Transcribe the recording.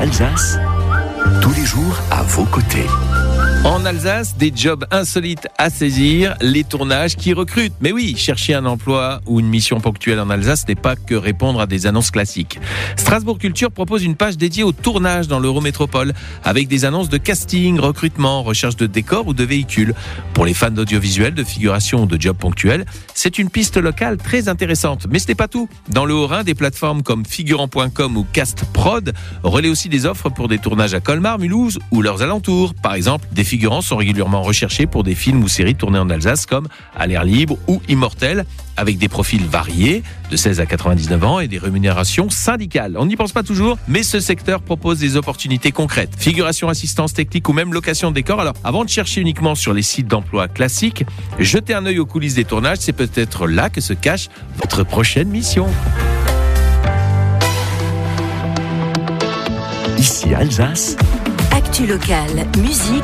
Alsace, tous les jours à vos côtés. En Alsace, des jobs insolites à saisir, les tournages qui recrutent. Mais oui, chercher un emploi ou une mission ponctuelle en Alsace n'est pas que répondre à des annonces classiques. Strasbourg Culture propose une page dédiée au tournage dans l'Eurométropole, avec des annonces de casting, recrutement, recherche de décors ou de véhicules. Pour les fans d'audiovisuel, de figuration ou de jobs ponctuels, c'est une piste locale très intéressante. Mais ce n'est pas tout. Dans le Haut-Rhin, des plateformes comme Figurant.com ou Castprod relaient aussi des offres pour des tournages à Colmar, Mulhouse ou leurs alentours. Par exemple, des figurants sont régulièrement recherchés pour des films ou séries tournés en Alsace comme À l'air libre ou Immortel, avec des profils variés de 16 à 99 ans et des rémunérations syndicales. On n'y pense pas toujours, mais ce secteur propose des opportunités concrètes. Figuration, assistance technique ou même location de décor. Alors, avant de chercher uniquement sur les sites d'emploi classiques, jetez un œil aux coulisses des tournages. C'est peut-être là que se cache votre prochaine mission. Ici Alsace. Actu locale, musique,